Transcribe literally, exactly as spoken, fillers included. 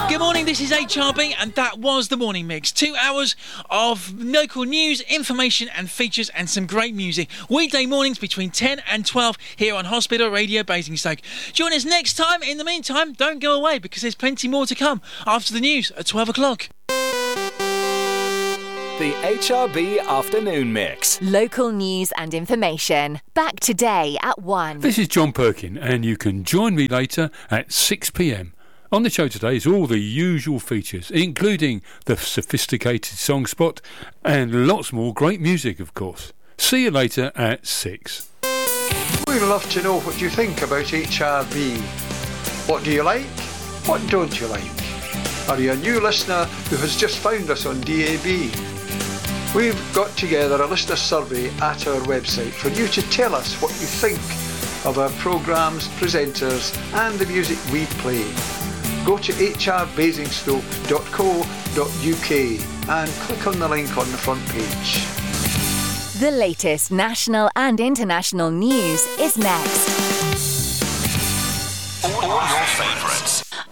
Good morning, this is H R B and that was the Morning Mix. Two hours of local news, information and features and some great music. Weekday mornings between ten and twelve here on Hospital Radio Basingstoke. Join us next time. In the meantime, don't go away because there's plenty more to come after the news at twelve o'clock. The H R B Afternoon Mix. Local news and information. Back today at one. This is John Perkin and you can join me later at six p m. On the show today is all the usual features, including the sophisticated song spot and lots more great music, of course. See you later at six. We'd love to know what you think about H R B. What do you like? What don't you like? Are you a new listener who has just found us on D A B? We've got together a listener survey at our website for you to tell us what you think of our programmes, presenters and the music we play. Go to h r basingstoke dot co dot u k and click on the link on the front page. The latest national and international news is next. All your favourites.